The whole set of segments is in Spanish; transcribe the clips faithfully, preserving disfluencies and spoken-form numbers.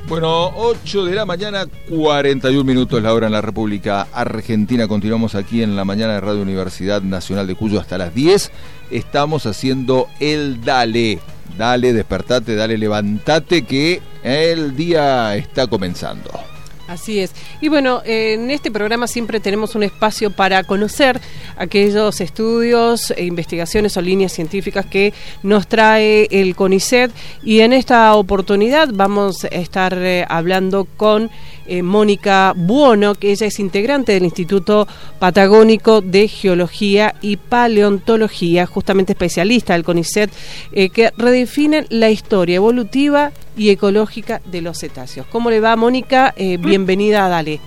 Bueno, ocho de la mañana, cuarenta y un minutos la hora en la República Argentina. Continuamos aquí en la mañana de Radio Universidad Nacional de Cuyo hasta las diez. Estamos haciendo el Dale. Dale, despertate, dale, levantate, que el día está comenzando. Así es. Y bueno, en este programa siempre tenemos un espacio para conocer aquellos estudios e investigaciones o líneas científicas que nos trae el CONICET, y en esta oportunidad vamos a estar eh, hablando con eh, Mónica Buono, que ella es integrante del Instituto Patagónico de Geología y Paleontología, justamente especialista del CONICET, eh, que redefine la historia evolutiva y ecológica de los cetáceos. ¿Cómo le va, Mónica? Eh, bienvenida a Dale.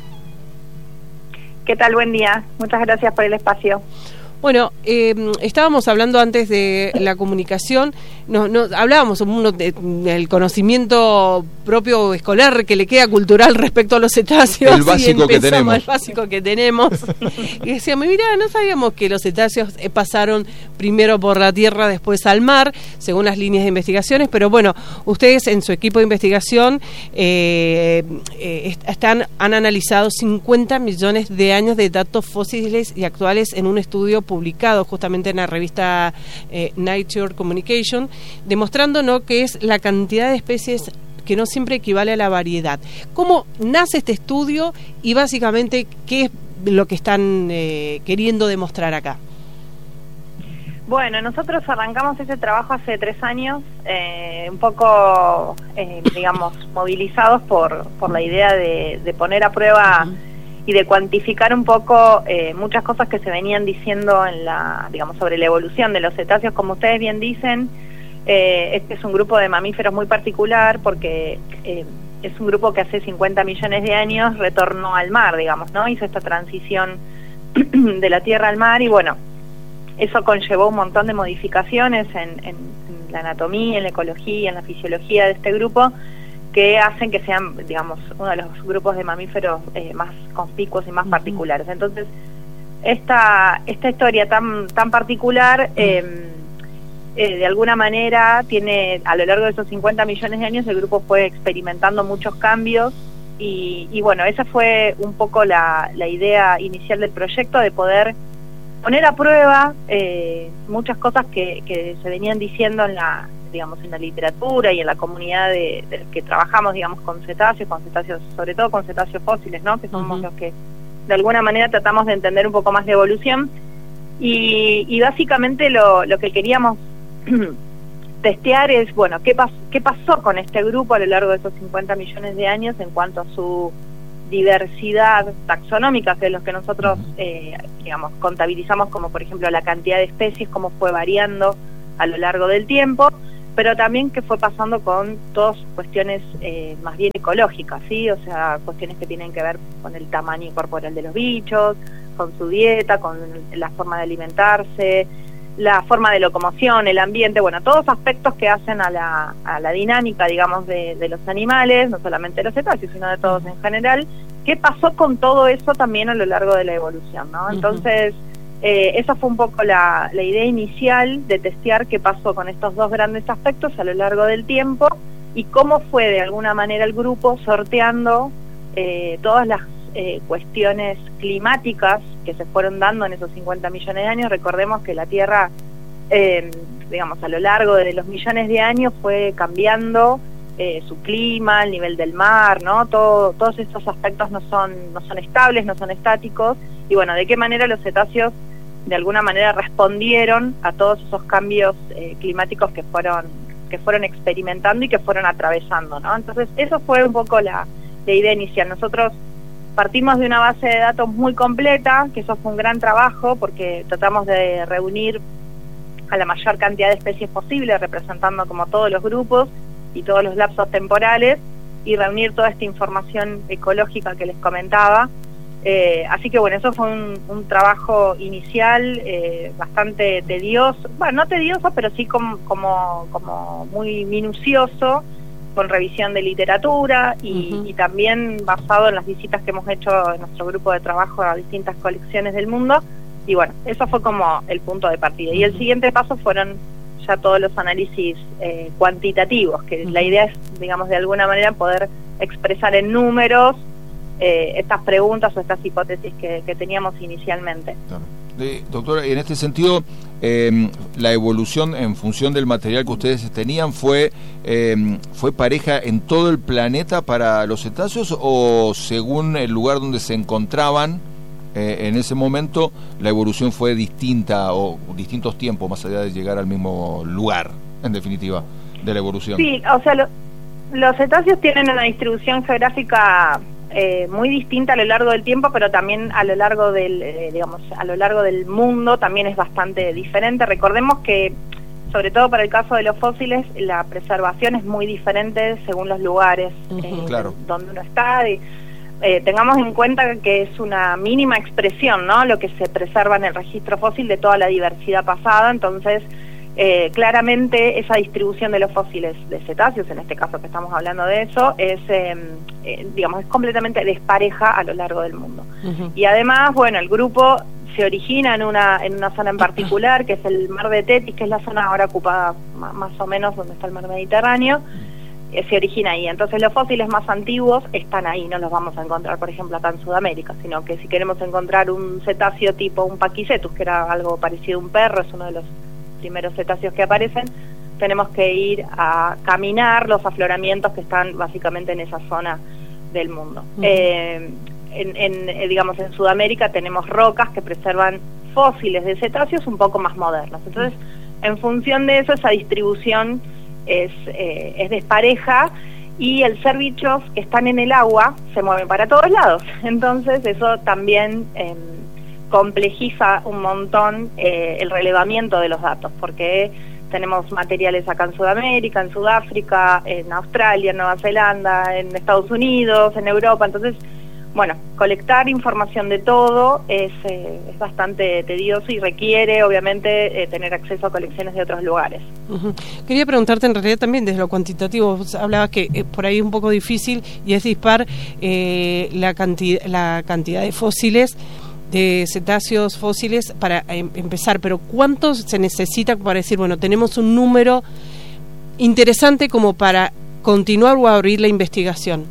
¿Qué tal? Buen día. Muchas gracias por el espacio. Bueno, eh, estábamos hablando antes de la comunicación, no, no, hablábamos uno de, del conocimiento propio escolar que le queda cultural respecto a los cetáceos. El básico que tenemos. El básico que tenemos. Y decíamos, mira, no sabíamos que los cetáceos pasaron primero por la tierra, después al mar, según las líneas de investigaciones, pero bueno, ustedes en su equipo de investigación eh, eh, están, han analizado cincuenta millones de años de datos fósiles y actuales en un estudio publicado justamente en la revista eh, Nature Communication, demostrando, ¿no?, que es la cantidad de especies que no siempre equivale a la variedad. ¿Cómo nace este estudio y básicamente qué es lo que están eh, queriendo demostrar acá? Bueno, nosotros arrancamos ese trabajo hace tres años, eh, un poco, eh, digamos, movilizados por, por la idea de, de poner a prueba uh-huh. y de cuantificar un poco eh, muchas cosas que se venían diciendo en la, digamos, sobre la evolución de los cetáceos. Como ustedes bien dicen, eh, este es un grupo de mamíferos muy particular porque eh, es un grupo que hace cincuenta millones de años retornó al mar, digamos, ¿no? Hizo esta transición de la tierra al mar y bueno, eso conllevó un montón de modificaciones en, en, en la anatomía, en la ecología, en la fisiología de este grupo, que hacen que sean, digamos, uno de los grupos de mamíferos eh, más conspicuos y más uh-huh. particulares. Entonces, esta esta historia tan tan particular, eh, eh, de alguna manera, tiene, a lo largo de esos cincuenta millones de años, el grupo fue experimentando muchos cambios, y, y bueno, esa fue un poco la, la idea inicial del proyecto, de poder poner a prueba eh, muchas cosas que, que se venían diciendo en la, digamos, en la literatura y en la comunidad de, de que trabajamos, digamos, con cetáceos, con cetáceos, sobre todo con cetáceos fósiles, ¿no? Que somos uh-huh. los que de alguna manera tratamos de entender un poco más de evolución, y, y básicamente lo, lo que queríamos testear es, bueno, ¿qué, pas, qué pasó con este grupo a lo largo de esos cincuenta millones de años en cuanto a su diversidad taxonómica, que es lo que nosotros, eh, digamos, contabilizamos como, por ejemplo, la cantidad de especies, cómo fue variando a lo largo del tiempo, pero también qué fue pasando con todas cuestiones eh, más bien ecológicas, ¿sí? O sea, cuestiones que tienen que ver con el tamaño corporal de los bichos, con su dieta, con la forma de alimentarse, la forma de locomoción, el ambiente, bueno, todos aspectos que hacen a la, a la dinámica, digamos, de, de los animales, no solamente de los cetáceos, sino de todos en general. ¿Qué pasó con todo eso también a lo largo de la evolución, ¿no? Entonces, eh, esa fue un poco la, la idea inicial, de testear qué pasó con estos dos grandes aspectos a lo largo del tiempo y cómo fue de alguna manera el grupo sorteando eh, todas las eh, cuestiones climáticas que se fueron dando en esos cincuenta millones de años. Recordemos que la Tierra, eh, digamos, a lo largo de los millones de años fue cambiando eh, su clima, el nivel del mar, ¿no? Todo, todos estos aspectos no son, no son estables, no son estáticos, y bueno, de qué manera los cetáceos de alguna manera respondieron a todos esos cambios eh, climáticos que fueron que fueron experimentando y que fueron atravesando, ¿no? Entonces, eso fue un poco la, la idea inicial. Nosotros partimos de una base de datos muy completa, que eso fue un gran trabajo, porque tratamos de reunir a la mayor cantidad de especies posible, representando como todos los grupos y todos los lapsos temporales, y reunir toda esta información ecológica que les comentaba. Eh, así que bueno, eso fue un, un trabajo inicial eh, bastante tedioso, bueno, no tedioso, pero sí como, como, como muy minucioso, con revisión de literatura y, uh-huh. y también basado en las visitas que hemos hecho en nuestro grupo de trabajo a distintas colecciones del mundo. Y bueno, eso fue como el punto de partida. Y el siguiente paso fueron ya todos los análisis eh, cuantitativos, que uh-huh. la idea es, digamos, de alguna manera poder expresar en números eh, estas preguntas o estas hipótesis que, que teníamos inicialmente. Claro. Eh, doctora, y en este sentido, eh, la evolución en función del material que ustedes tenían fue eh, fue pareja en todo el planeta para los cetáceos, o según el lugar donde se encontraban eh, en ese momento la evolución fue distinta, o distintos tiempos más allá de llegar al mismo lugar, en definitiva, de la evolución? Sí, o sea, lo, los cetáceos tienen una distribución geográfica Eh, muy distinta a lo largo del tiempo, pero también a lo largo del, eh, digamos, a lo largo del mundo también es bastante diferente. Recordemos que, sobre todo para el caso de los fósiles, la preservación es muy diferente según los lugares uh-huh. eh, claro. donde uno está. Y, eh, tengamos en cuenta que es una mínima expresión, ¿no?, lo que se preserva en el registro fósil de toda la diversidad pasada. Entonces, Eh, claramente esa distribución de los fósiles de cetáceos, en este caso que estamos hablando de eso, es eh, eh, digamos, es completamente despareja a lo largo del mundo. Uh-huh. Y además, bueno, el grupo se origina en una en una zona en particular, que es el mar de Tetis, que es la zona ahora ocupada más, más o menos donde está el mar Mediterráneo, eh, se origina ahí. Entonces los fósiles más antiguos están ahí, no los vamos a encontrar, por ejemplo, acá en Sudamérica, sino que si queremos encontrar un cetáceo tipo un Paquicetus, que era algo parecido a un perro, es uno de los primeros cetáceos que aparecen, tenemos que ir a caminar los afloramientos que están básicamente en esa zona del mundo. Uh-huh. eh, en, en, digamos, en Sudamérica tenemos rocas que preservan fósiles de cetáceos un poco más modernos. Entonces, en función de eso, esa distribución es, eh, es despareja, y el ser bichos que están en el agua se mueven para todos lados. Entonces, eso también Eh, complejiza un montón eh, el relevamiento de los datos, porque tenemos materiales acá en Sudamérica, en Sudáfrica, en Australia, en Nueva Zelanda, en Estados Unidos, en Europa. Entonces, bueno, colectar información de todo es, eh, es bastante tedioso y requiere, obviamente, eh, tener acceso a colecciones de otros lugares. Uh-huh. Quería preguntarte, en realidad, también desde lo cuantitativo, vos hablabas que eh, por ahí es un poco difícil y es dispar eh, la, cantidad, la cantidad de fósiles, de cetáceos fósiles para em, empezar, pero ¿cuántos se necesita para decir, bueno, tenemos un número interesante como para continuar o abrir la investigación?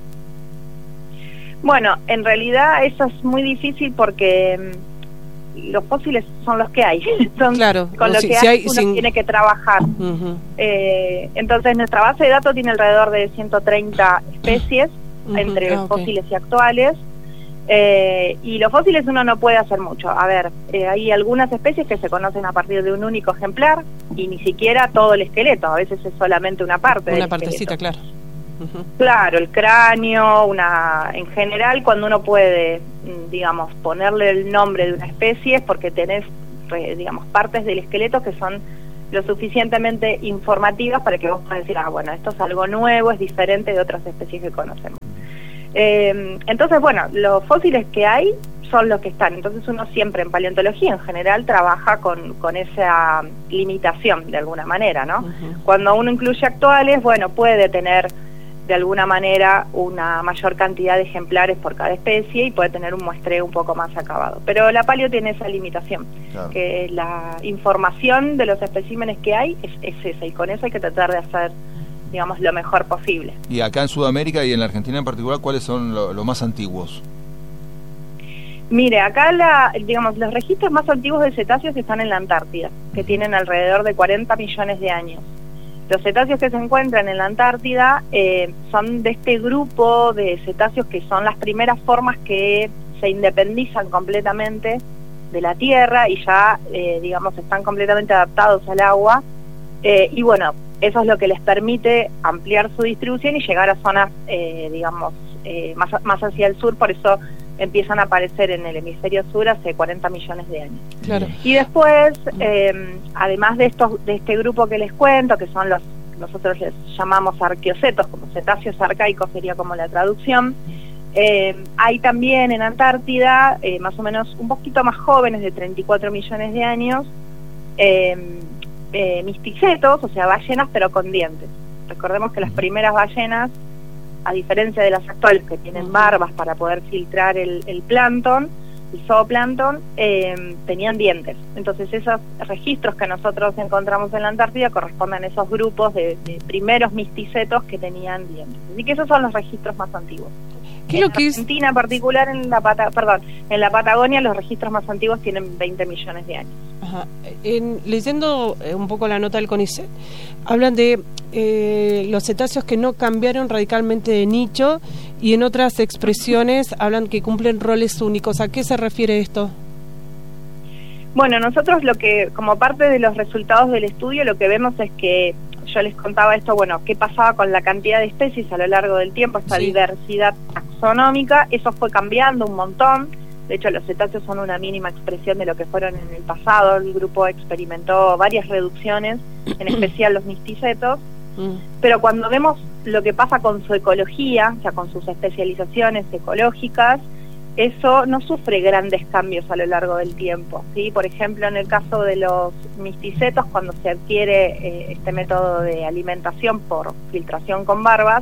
Bueno, en realidad eso es muy difícil porque um, los fósiles son los que hay. Entonces, claro, con lo si, que si hay, hay uno sin... tiene que trabajar. Uh-huh. Eh, entonces, nuestra base de datos tiene alrededor de ciento treinta especies uh-huh. entre ah, okay. fósiles y actuales. Eh, y los fósiles uno no puede hacer mucho. A ver, eh, hay algunas especies que se conocen a partir de un único ejemplar y ni siquiera todo el esqueleto, a veces es solamente una parte una del partecita, esqueleto. Claro. Uh-huh. Claro, el cráneo, una, en general cuando uno puede, digamos, ponerle el nombre de una especie es porque tenés, digamos, partes del esqueleto que son lo suficientemente informativas para que vos puedas decir, ah, bueno, esto es algo nuevo, es diferente de otras especies que conocemos. Eh, entonces, bueno, los fósiles que hay son los que están. Entonces uno siempre en paleontología en general trabaja con, con esa limitación de alguna manera, ¿no? Uh-huh. Cuando uno incluye actuales, bueno, puede tener de alguna manera una mayor cantidad de ejemplares por cada especie y puede tener un muestreo un poco más acabado. Pero la paleo tiene esa limitación, claro, que la información de los especímenes que hay es, es esa, y con eso hay que tratar de hacer, digamos, lo mejor posible. Y acá en Sudamérica y en la Argentina en particular, ¿cuáles son los lo más antiguos? Mire, acá la, digamos, los registros más antiguos de cetáceos están en la Antártida, que tienen alrededor de cuarenta millones de años. Los cetáceos que se encuentran en la Antártida eh, son de este grupo de cetáceos que son las primeras formas que se independizan completamente de la Tierra y ya, eh, digamos, están completamente adaptados al agua. Eh, y bueno, eso es lo que les permite ampliar su distribución y llegar a zonas, eh, digamos, eh, más, más hacia el sur. Por eso empiezan a aparecer en el hemisferio sur hace cuarenta millones de años. Claro. Y después, eh, además de estos, de este grupo que les cuento, que son los, nosotros les llamamos arqueocetos, como cetáceos arcaicos sería como la traducción, eh, hay también en Antártida, eh, más o menos un poquito más jóvenes, de treinta y cuatro millones de años, eh, eh, misticetos, o sea, ballenas pero con dientes. Recordemos que las primeras ballenas, a diferencia de las actuales que tienen barbas para poder filtrar el, el plancton, el zooplancton, eh, tenían dientes. Entonces esos registros que nosotros encontramos en la Antártida corresponden a esos grupos de, de primeros misticetos que tenían dientes. Así que esos son los registros más antiguos. ¿Qué en lo que Argentina, es? en particular en la Pata, perdón, en la Patagonia, los registros más antiguos tienen veinte millones de años. Ajá. En, leyendo un poco la nota del CONICET, hablan de eh, los cetáceos que no cambiaron radicalmente de nicho, y en otras expresiones hablan que cumplen roles únicos. ¿A qué se refiere esto? Bueno, nosotros lo que, como parte de los resultados del estudio, lo que vemos es que, yo les contaba esto, bueno, qué pasaba con la cantidad de especies a lo largo del tiempo, esta sí. diversidad taxonómica, eso fue cambiando un montón. De hecho, los cetáceos son una mínima expresión de lo que fueron en el pasado. El grupo experimentó varias reducciones, en especial los misticetos, mm. pero cuando vemos lo que pasa con su ecología, o sea, con sus especializaciones ecológicas, eso no sufre grandes cambios a lo largo del tiempo, ¿sí? Por ejemplo, en el caso de los misticetos, cuando se adquiere eh, este método de alimentación por filtración con barbas,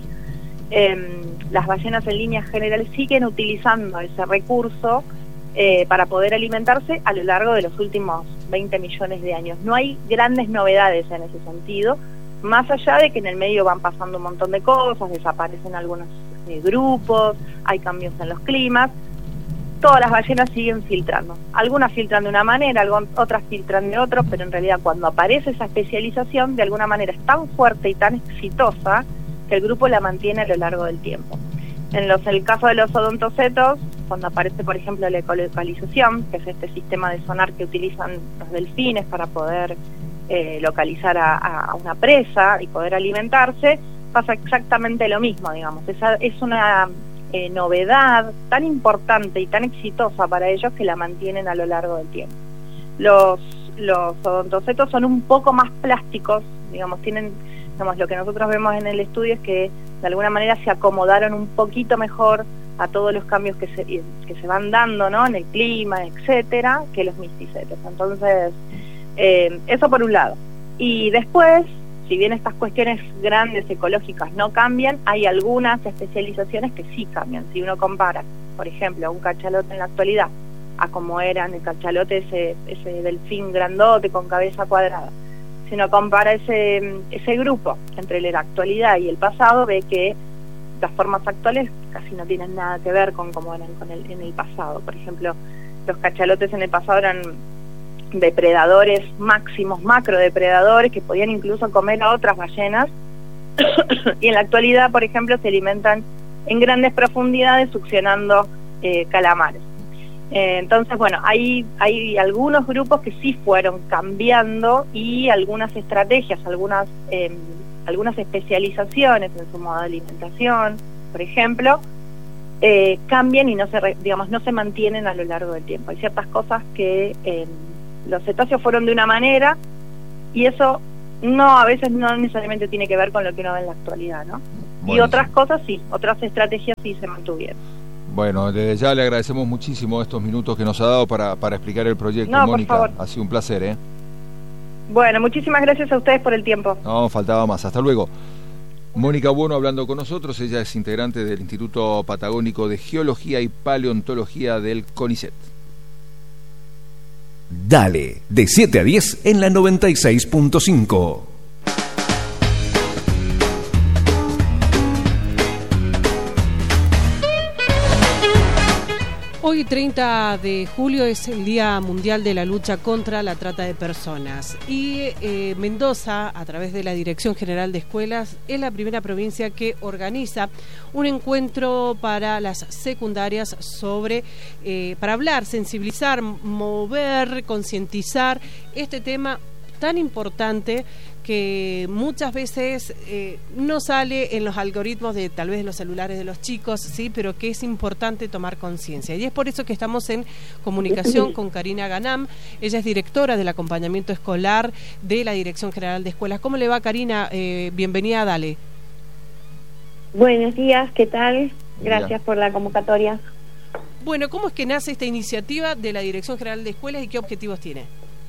eh, las ballenas en líneas generales siguen utilizando ese recurso eh, para poder alimentarse a lo largo de los últimos veinte millones de años. No hay grandes novedades en ese sentido, más allá de que en el medio van pasando un montón de cosas, desaparecen algunos eh, grupos, hay cambios en los climas. Todas las ballenas siguen filtrando. Algunas filtran de una manera, otras filtran de otra, pero en realidad cuando aparece esa especialización, de alguna manera es tan fuerte y tan exitosa que el grupo la mantiene a lo largo del tiempo. En los, el caso de los odontocetos, cuando aparece, por ejemplo, la ecolocalización, que es este sistema de sonar que utilizan los delfines para poder eh, localizar a, a una presa y poder alimentarse, pasa exactamente lo mismo, digamos. Esa es una Eh, novedad tan importante y tan exitosa para ellos que la mantienen a lo largo del tiempo. Los, los odontocetos son un poco más plásticos, digamos, tienen, digamos, lo que nosotros vemos en el estudio es que de alguna manera se acomodaron un poquito mejor a todos los cambios que se, que se van dando, ¿no?, en el clima, etcétera, que los misticetos. Entonces, eh, eso por un lado. Y después, si bien estas cuestiones grandes ecológicas no cambian, hay algunas especializaciones que sí cambian. Si uno compara, por ejemplo, un cachalote en la actualidad a como eran el cachalote, ese, ese delfín grandote con cabeza cuadrada, si uno compara ese, ese grupo entre la actualidad y el pasado, ve que las formas actuales casi no tienen nada que ver con cómo eran con el, en el pasado. Por ejemplo, los cachalotes en el pasado eran depredadores máximos, macrodepredadores que podían incluso comer a otras ballenas y en la actualidad, por ejemplo, se alimentan en grandes profundidades succionando eh, calamares. Eh, entonces, bueno, hay, hay algunos grupos que sí fueron cambiando y algunas estrategias, algunas, eh, algunas especializaciones en su modo de alimentación, por ejemplo, eh, cambian y no se, digamos, no se mantienen a lo largo del tiempo. Hay ciertas cosas que eh, los cetáceos fueron de una manera y eso no, a veces no necesariamente tiene que ver con lo que uno ve en la actualidad, ¿no? Buenísimo. Y otras cosas sí, otras estrategias sí se mantuvieron. Bueno, desde ya le agradecemos muchísimo estos minutos que nos ha dado para, para explicar el proyecto, no, Mónica. Por favor. Ha sido un placer, ¿eh? Bueno, muchísimas gracias a ustedes por el tiempo. No, faltaba más. Hasta luego. Mónica Buono hablando con nosotros, ella es integrante del Instituto Patagónico de Geología y Paleontología del CONICET. Dale, de siete a diez en la noventa y seis punto cinco. Hoy, treinta de julio, es el Día Mundial de la Lucha contra la Trata de Personas. Y eh, Mendoza, a través de la Dirección General de Escuelas, es la primera provincia que organiza un encuentro para las secundarias sobre, eh, para hablar, sensibilizar, mover, concientizar este tema tan importante que muchas veces eh, no sale en los algoritmos de tal vez los celulares de los chicos, sí, pero que es importante tomar conciencia. Y es por eso que estamos en comunicación con Karina Ganam. Ella es directora del acompañamiento escolar de la Dirección General de Escuelas. ¿Cómo le va, Karina? Eh, bienvenida a Dale. Buenos días, ¿qué tal? Gracias Bien. por la convocatoria. Bueno, ¿cómo es que nace esta iniciativa de la Dirección General de Escuelas y qué objetivos tiene?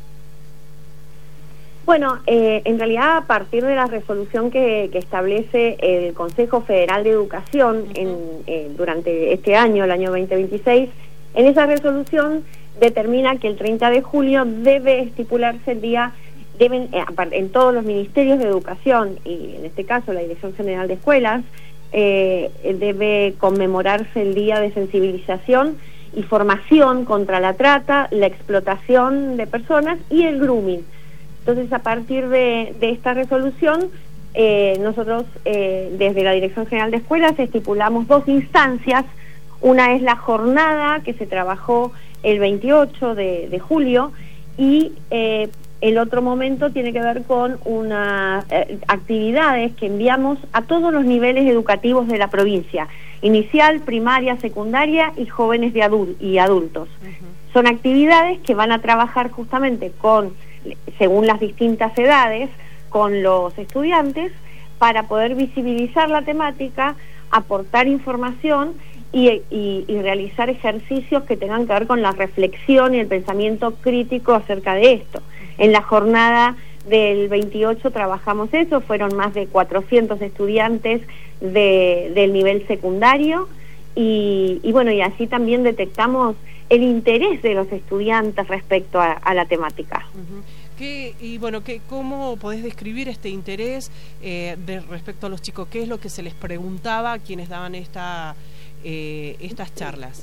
Bueno, eh, en realidad a partir de la resolución que, que establece el Consejo Federal de Educación uh-huh. en, eh, durante este año, el año veinte veintiséis, En esa resolución determina que el treinta de julio debe estipularse el día, deben en todos los ministerios de educación, y en este caso la Dirección General de Escuelas, eh, debe conmemorarse el día de sensibilización y formación contra la trata, la explotación de personas y el grooming. Entonces, a partir de, de esta resolución, eh, nosotros eh, desde la Dirección General de Escuelas estipulamos dos instancias. Una es la jornada que se trabajó el veintiocho de, de julio y eh, el otro momento tiene que ver con unas eh, actividades que enviamos a todos los niveles educativos de la provincia, inicial, primaria, secundaria y jóvenes de adul y adultos. Uh-huh. Son actividades que van a trabajar justamente con, según las distintas edades, con los estudiantes para poder visibilizar la temática, aportar información y, y, y realizar ejercicios que tengan que ver con la reflexión y el pensamiento crítico acerca de esto. En la jornada del veintiocho trabajamos eso, fueron más de cuatrocientos estudiantes de, del nivel secundario y, y bueno, y así también detectamos el interés de los estudiantes respecto a, a la temática. Uh-huh. ¿Qué, y bueno, ¿qué, ¿cómo podés describir este interés eh, de, respecto a los chicos? ¿Qué es lo que se les preguntaba a quienes daban esta, eh, estas charlas?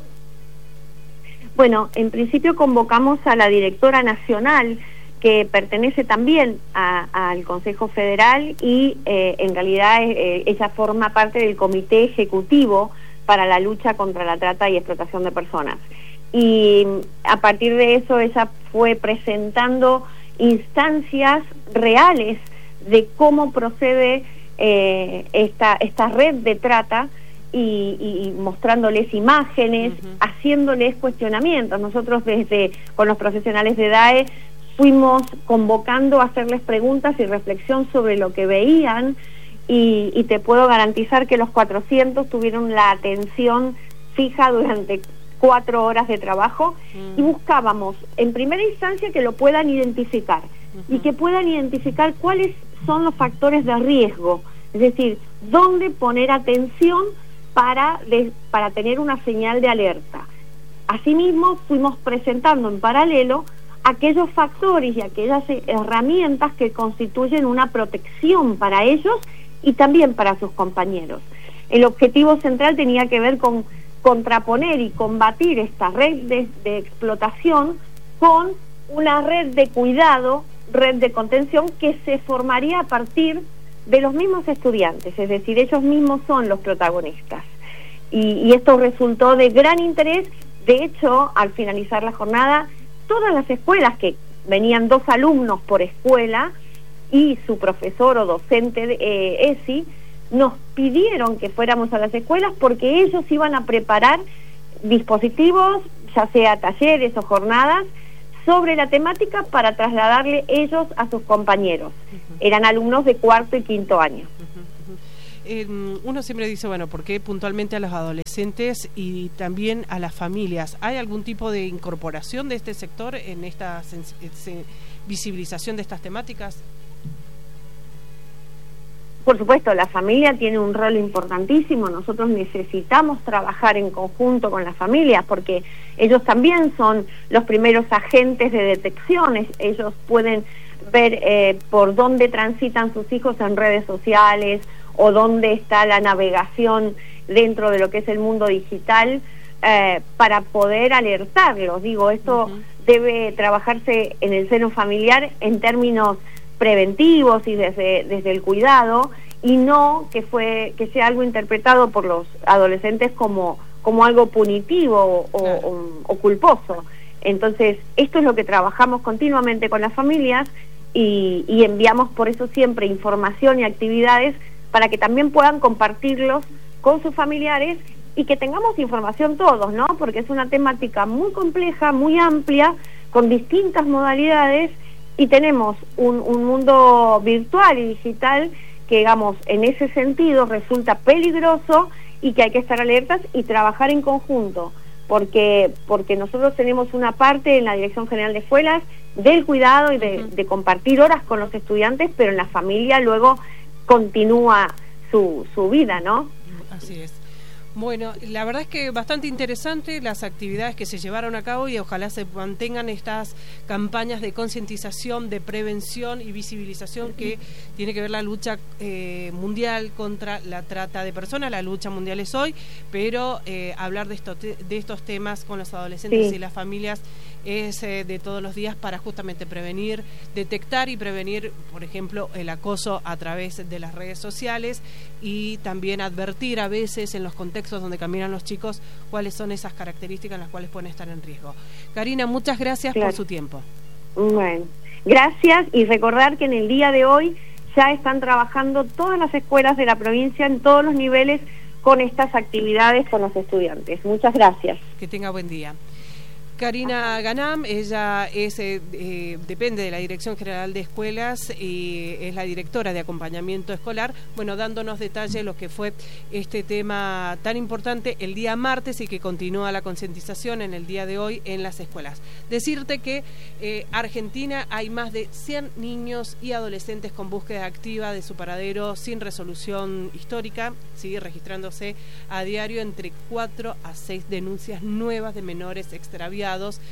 Bueno, en principio convocamos a la directora nacional, que pertenece también a, al Consejo Federal y eh, en realidad eh, ella forma parte del Comité Ejecutivo para la lucha contra la trata y explotación de personas. Y a partir de eso ella fue presentando instancias reales de cómo procede eh, esta, esta red de trata y, y mostrándoles imágenes, uh-huh. haciéndoles cuestionamientos. Nosotros desde con los profesionales de D A E fuimos convocando a hacerles preguntas y reflexión sobre lo que veían y, y te puedo garantizar que los cuatrocientos tuvieron la atención fija durante cuatro horas de trabajo mm. y buscábamos en primera instancia que lo puedan identificar uh-huh. y que puedan identificar cuáles son los factores de riesgo, es decir, dónde poner atención para, de, para tener una señal de alerta. Asimismo, fuimos presentando en paralelo aquellos factores y aquellas herramientas que constituyen una protección para ellos y también para sus compañeros. El objetivo central tenía que ver con contraponer y combatir esta red de, de explotación con una red de cuidado, red de contención que se formaría a partir de los mismos estudiantes, es decir, ellos mismos son los protagonistas. Y, y esto resultó de gran interés. De hecho, al finalizar la jornada, todas las escuelas, que venían dos alumnos por escuela y su profesor o docente de eh, E S I, nos pidieron que fuéramos a las escuelas porque ellos iban a preparar dispositivos, ya sea talleres o jornadas, sobre la temática para trasladarle ellos a sus compañeros. Uh-huh. Eran alumnos de cuarto y quinto año. Uh-huh, uh-huh. Eh, uno siempre dice, bueno, ¿por qué puntualmente a los adolescentes y también a las familias? ¿Hay algún tipo de incorporación de este sector en esta sens- se- visibilización de estas temáticas? Por supuesto, la familia tiene un rol importantísimo. Nosotros necesitamos trabajar en conjunto con las familias porque ellos también son los primeros agentes de detección. Ellos pueden ver eh, por dónde transitan sus hijos en redes sociales o dónde está la navegación dentro de lo que es el mundo digital eh, para poder alertarlos. Digo, esto uh-huh. debe trabajarse en el seno familiar en términos preventivos y desde, desde el cuidado, y no que fue que sea algo interpretado por los adolescentes como, como algo punitivo o, claro. o, o culposo. Entonces, esto es lo que trabajamos continuamente con las familias y, y enviamos por eso siempre información y actividades para que también puedan compartirlos con sus familiares y que tengamos información todos, ¿no? Porque es una temática muy compleja, muy amplia, con distintas modalidades, y tenemos un, un mundo virtual y digital que, digamos, en ese sentido resulta peligroso y que hay que estar alertas y trabajar en conjunto, porque porque nosotros tenemos una parte en la Dirección General de Escuelas del cuidado y de, uh-huh. de compartir horas con los estudiantes, pero en la familia luego continúa su, su vida, ¿no? Así es. Bueno, la verdad es que bastante interesante las actividades que se llevaron a cabo y ojalá se mantengan estas campañas de concientización, de prevención y visibilización que tiene que ver la lucha eh, mundial contra la trata de personas. La lucha mundial es hoy, pero eh, hablar de, esto, de estos temas con los adolescentes sí. y las familias es eh, de todos los días para justamente prevenir, detectar y prevenir, por ejemplo, el acoso a través de las redes sociales y también advertir a veces en los contextos donde caminan los chicos cuáles son esas características en las cuales pueden estar en riesgo. Karina, muchas gracias claro. por su tiempo. Bueno, gracias y recordar que en el día de hoy ya están trabajando todas las escuelas de la provincia en todos los niveles con estas actividades con los estudiantes. Muchas gracias. Que tenga buen día. Karina Ganam, ella es eh, eh, depende de la Dirección General de Escuelas y es la directora de acompañamiento escolar, bueno, dándonos detalles de lo que fue este tema tan importante el día martes y que continúa la concientización en el día de hoy en las escuelas. Decirte que eh, Argentina hay más de cien niños y adolescentes con búsqueda activa de su paradero sin resolución histórica, sigue registrándose a diario entre cuatro a seis denuncias nuevas de menores extraviados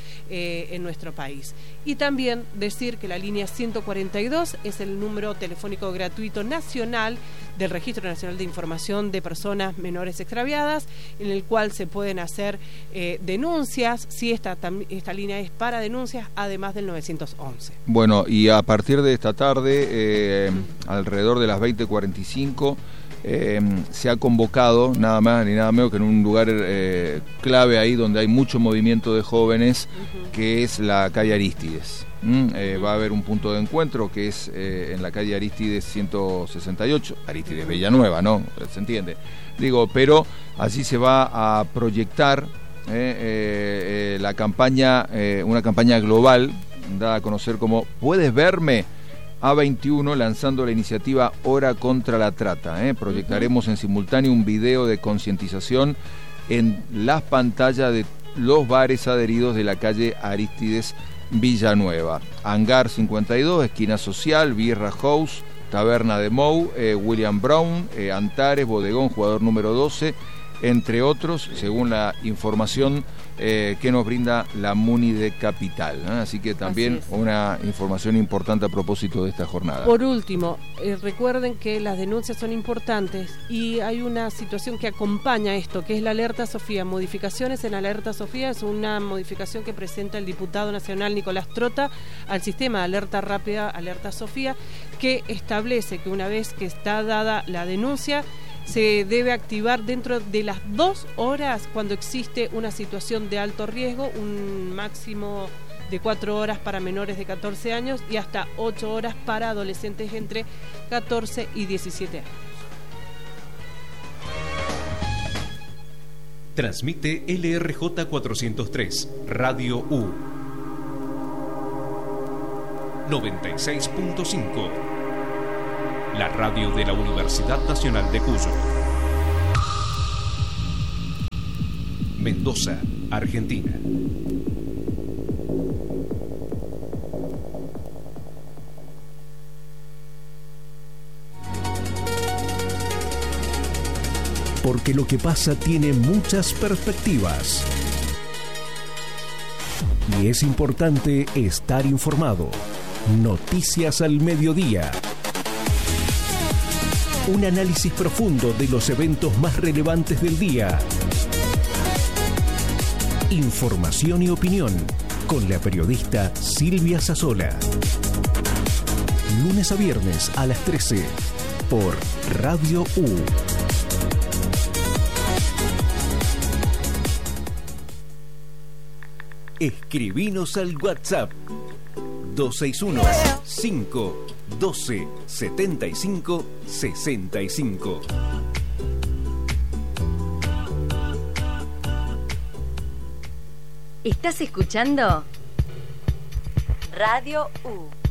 Eh, en nuestro país. Y también decir que la línea ciento cuarenta y dos es el número telefónico gratuito nacional del Registro Nacional de Información de Personas Menores Extraviadas, en el cual se pueden hacer eh, denuncias, si esta, esta línea es para denuncias, además del novecientos once. Bueno, y a partir de esta tarde, eh, mm. alrededor de las veinte cuarenta y cinco, Eh, se ha convocado nada más ni nada menos que en un lugar eh, clave ahí donde hay mucho movimiento de jóvenes, uh-huh. que es la calle Arístides. ¿Mm? Eh, uh-huh. Va a haber un punto de encuentro que es eh, en la calle Arístides ciento sesenta y ocho, Arístides Villanueva, ¿no? Se entiende. Digo, pero allí se va a proyectar eh, eh, eh, la campaña, eh, una campaña global dada a conocer como ¿Puedes verme? A veintiuno, lanzando la iniciativa Hora contra la Trata. ¿eh? Proyectaremos uh-huh. en simultáneo un video de concientización en las pantallas de los bares adheridos de la calle Arístides Villanueva. Hangar cincuenta y dos, Esquina Social, Birra House, Taberna de Mou, eh, William Brown, eh, Antares, Bodegón, Jugador número doce, entre otros, según la información eh, que nos brinda la MUNI de Capital. ¿eh? Así que también Así una información importante a propósito de esta jornada. Por último, eh, recuerden que las denuncias son importantes y hay una situación que acompaña esto, que es la Alerta Sofía. Modificaciones en Alerta Sofía es una modificación que presenta el diputado nacional Nicolás Trota al sistema de alerta rápida Alerta Sofía, que establece que una vez que está dada la denuncia, se debe activar dentro de las dos horas cuando existe una situación de alto riesgo, un máximo de cuatro horas para menores de catorce años y hasta ocho horas para adolescentes entre catorce y diecisiete años. Transmite L R J cuatrocientos tres, Radio U. noventa y seis punto cinco. La radio de la Universidad Nacional de Cuyo. Mendoza, Argentina. Porque lo que pasa tiene muchas perspectivas. Y es importante estar informado. Noticias al mediodía. Un análisis profundo de los eventos más relevantes del día. Información y opinión con la periodista Silvia Sasola. Lunes a viernes a las trece por Radio U. Escribinos al WhatsApp dos seis uno, cinco uno dos, setenta y cinco, sesenta y cinco. ¿Estás escuchando? Radio U.